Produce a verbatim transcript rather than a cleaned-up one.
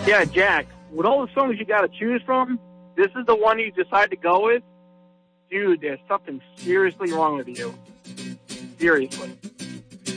Yeah, Jack, with all the songs you got to choose from, this is the one you decide to go with? Dude, there's something seriously wrong with you. Seriously.